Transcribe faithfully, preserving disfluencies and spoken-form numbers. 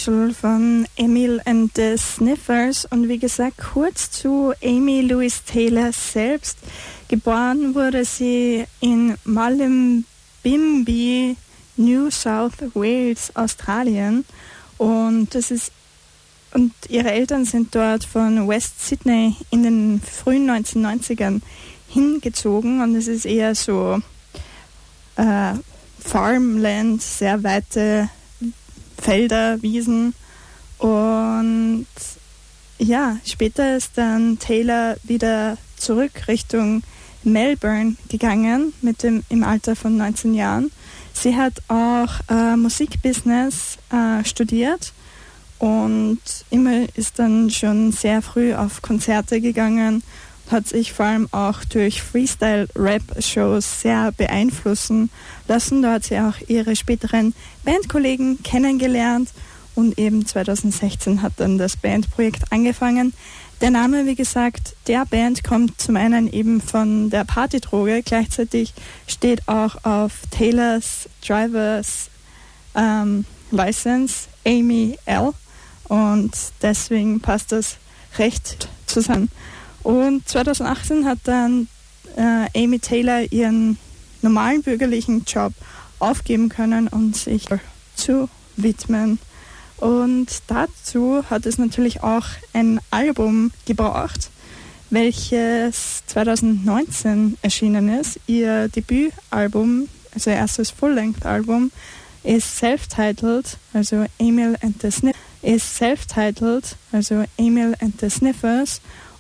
Angel von Emil and the Sniffers und wie gesagt kurz zu Amy Louise Taylor selbst. Geboren wurde sie in Mullumbimby, New South Wales, Australien und das ist und ihre Eltern sind dort von West Sydney in den frühen neunzehnhundertneunzigern hingezogen und es ist eher so äh, Farmland, sehr weite Felder, Wiesen und ja, später ist dann Taylor wieder zurück Richtung Melbourne gegangen mit dem, im Alter von neunzehn Jahren. Sie hat auch äh, Musikbusiness äh, studiert und immer ist dann schon sehr früh auf Konzerte gegangen, hat sich vor allem auch durch Freestyle-Rap-Shows sehr beeinflussen lassen. Da hat sie auch ihre späteren Bandkollegen kennengelernt und eben zweitausendsechzehn hat dann das Bandprojekt angefangen. Der Name, wie gesagt, der Band kommt zum einen eben von der Partydroge, gleichzeitig steht auch auf Taylors Drivers ähm, License Amy L. und deswegen passt das recht zusammen. Und zweitausendachtzehn hat dann äh, Amy Taylor ihren normalen bürgerlichen Job aufgeben können und sich zu widmen. Und dazu hat es natürlich auch ein Album gebraucht, welches zweitausendneunzehn erschienen ist. Ihr Debütalbum, also ihr erstes Full-Length-Album, ist self-titled, also Emil and the Sniffers, ist self-titled, also Emil and the Sniffers.